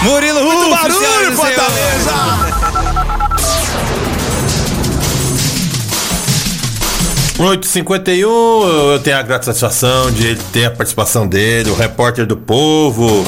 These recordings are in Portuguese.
Murilo Muito Rufo, barulho, Fortaleza! 8h51, eu tenho a grata satisfação de ter a participação dele, o repórter do povo,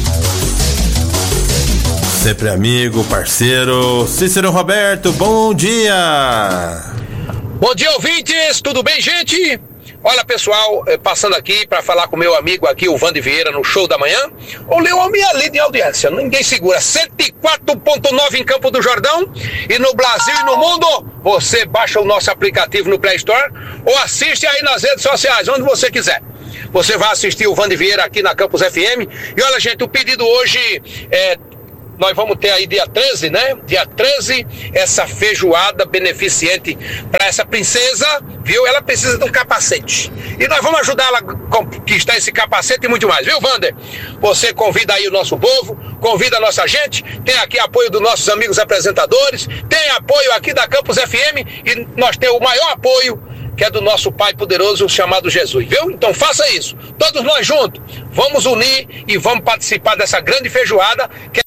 sempre amigo, parceiro, Cícero Roberto, bom dia! Bom dia, ouvintes, tudo bem, gente? Olha, pessoal, passando aqui para falar com meu amigo aqui, o Vande Vieira, no Show da Manhã. O Leão me ali de audiência, ninguém segura. 104.9 em Campo do Jordão. E no Brasil e no mundo, você baixa o nosso aplicativo no Play Store ou assiste aí nas redes sociais, onde você quiser. Você vai assistir o Vande Vieira aqui na Campus FM. E olha, gente, o pedido hoje nós vamos ter aí dia 13, né? Dia 13, essa feijoada beneficente para essa princesa, viu? Ela precisa de um capacete. E nós vamos ajudar ela a conquistar esse capacete e muito mais, viu, Wander? Você convida aí o nosso povo, convida a nossa gente, tem aqui apoio dos nossos amigos apresentadores, tem apoio aqui da Campus FM e nós temos o maior apoio, que é do nosso Pai poderoso chamado Jesus, viu? Então faça isso. Todos nós juntos, vamos unir e vamos participar dessa grande feijoada que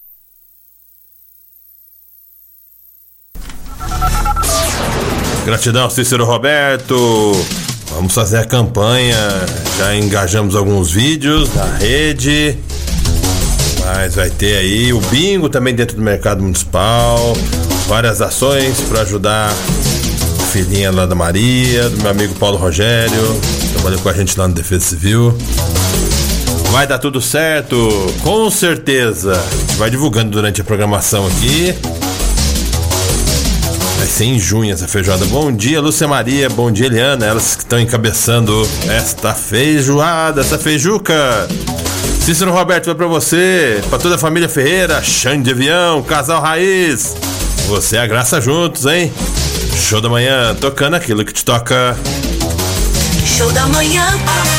Gratidão, Cícero Roberto. Vamos fazer a campanha. Já engajamos alguns vídeos na rede. Mas vai ter aí o bingo também dentro do mercado municipal. Várias ações para ajudar a filhinha lá da Maria, do meu amigo Paulo Rogério. Trabalhou com a gente lá no Defesa Civil. Vai dar tudo certo, com certeza. A gente vai divulgando durante a programação aqui. Vai ser em junho essa feijoada. Bom dia, Lúcia Maria. Bom dia, Eliana. Elas que estão encabeçando esta feijoada, essa feijuca. Cícero Roberto, vai pra você, pra toda a família Ferreira, Xande de Avião, Casal Raiz. Você e a Graça juntos, hein? Show da Manhã, tocando aquilo que te toca. Show da Manhã.